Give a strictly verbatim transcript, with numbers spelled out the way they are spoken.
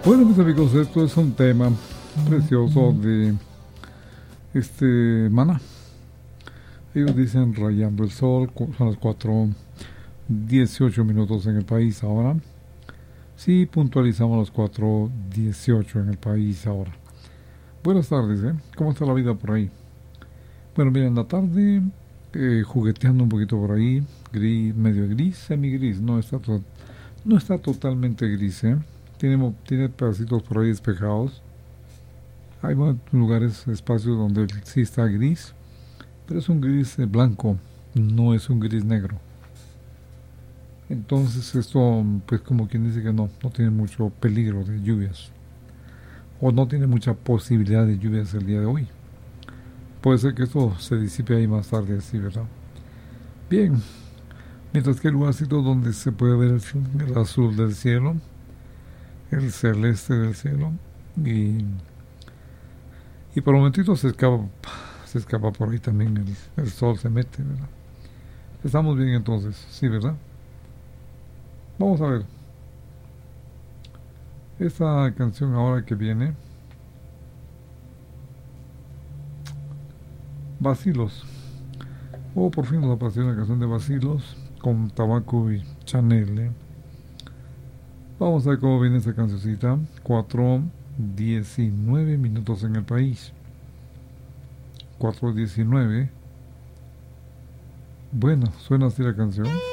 Bueno, mis amigos, esto es un tema precioso de este Maná. Ellos dicen rayando el sol, son las cuatro dieciocho minutos en el país ahora. Sí, puntualizamos las cuatro dieciocho en el país ahora. Buenas tardes, ¿eh? ¿Cómo está la vida por ahí? Bueno, mira, en la tarde, eh, jugueteando un poquito por ahí, gris, medio gris, semi-gris, no está, to no está totalmente gris, ¿eh? Tiene, tiene pedacitos por ahí despejados. Hay lugares, espacios donde sí está gris, pero es un gris blanco, no es un gris negro. Entonces esto, pues como quien dice que no, no tiene mucho peligro de lluvias, o no tiene mucha posibilidad de lluvias el día de hoy. Puede ser que esto se disipe ahí más tarde, así, ¿verdad? Bien, mientras que el lugarcito donde se puede ver el, el azul del cielo, el celeste del cielo, y, y por un momentito se escapa, se escapa por ahí también, el, el sol se mete, ¿verdad? Estamos bien entonces, sí, ¿verdad? Vamos a ver. Esta canción ahora que viene, Vacilos. Oh, por fin nos apareció una canción de Vacilos con Tabaco y Chanel, ¿eh? Vamos a ver cómo viene esta cancioncita. cuatro diecinueve minutos en el país. cuatro diecinueve. Bueno, suena así la canción.